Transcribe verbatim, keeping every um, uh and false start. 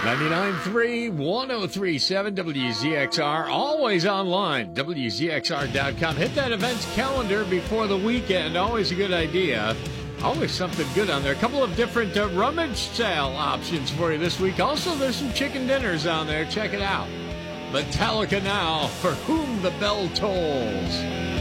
ninety-nine point three, one oh three point seven W Z X R. Always online, W Z X R dot com. Hit that events calendar before the weekend. Always a good idea. Always something good on there. A couple of different uh, rummage sale options for you this week. Also, there's some chicken dinners on there. Check it out. Metallica now, For Whom the Bell Tolls.